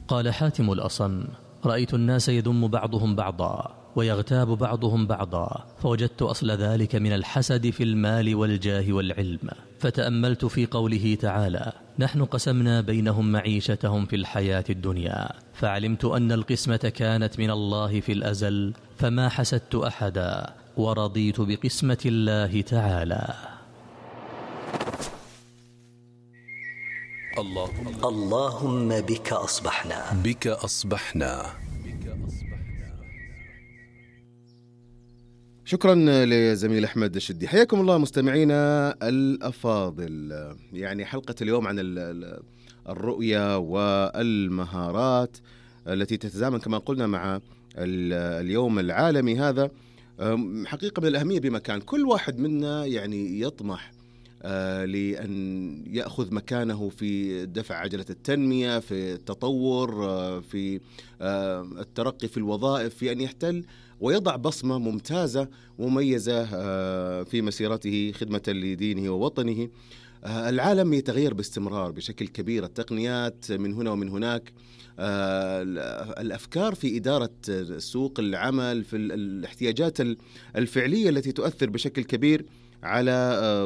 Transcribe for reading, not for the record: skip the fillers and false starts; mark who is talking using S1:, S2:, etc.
S1: قال حاتم الأصم: رأيت الناس يذم بعضهم بعضا ويغتاب بعضهم بعضا، فوجدت أصل ذلك من الحسد في المال والجاه والعلم، فتأملت في قوله تعالى: نحن قسمنا بينهم معيشتهم في الحياة الدنيا، فعلمت أن القسمة كانت من الله في الأزل، فما حسدت أحدا ورضيت بقسمة الله تعالى.
S2: اللهم بك أصبحنا.
S3: شكرا لزميل أحمد الشدي. حياكم الله مستمعينا الأفاضل. يعني حلقة اليوم عن الرؤية والمهارات التي تتزامن كما قلنا مع اليوم العالمي هذا، حقيقة من الأهمية بمكان. كل واحد منا يعني يطمح لأن يأخذ مكانه في دفع عجلة التنمية، في التطور، في الترقي في الوظائف، في أن يحتل ويضع بصمة ممتازة ومميزة في مسيرته خدمة لدينه ووطنه. العالم يتغير باستمرار بشكل كبير، التقنيات من هنا ومن هناك، الأفكار في إدارة سوق العمل، في الاحتياجات الفعلية التي تؤثر بشكل كبير على